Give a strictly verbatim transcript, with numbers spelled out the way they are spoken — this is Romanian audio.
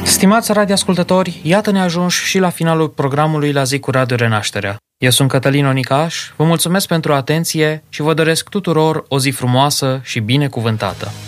Stimați radioascultători, iată ne ajungi și la finalul programului La zi cu Radio Renașterea. Eu sunt Cătălin Onicaș, vă mulțumesc pentru atenție și vă doresc tuturor o zi frumoasă și binecuvântată.